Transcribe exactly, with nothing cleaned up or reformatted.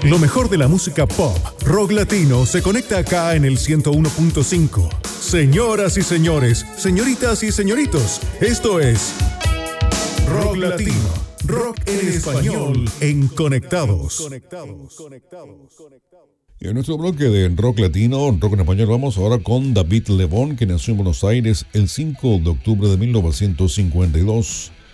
Lo mejor de la música pop, rock latino, se conecta acá en el ciento uno punto cinco. Señoras y señores, señoritas y señoritos, esto es Rock Latino, rock en español, en Conectados. Y en nuestro bloque de rock latino, rock en español, vamos ahora con David Lebón, que nació en Buenos Aires el cinco de octubre de mil novecientos cincuenta y dos.